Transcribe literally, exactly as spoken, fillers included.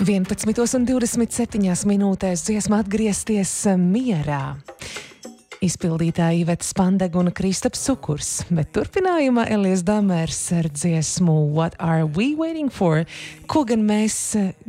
vienpadsmitos un divdesmit septiņās minūtēs dziesma atgriezties mierā. Izpildītāji Iveta Spandega un Kristaps Cukurs, bet turpinājumā Elijas Damers ar dziesmu What Are We Waiting For, ko gan mēs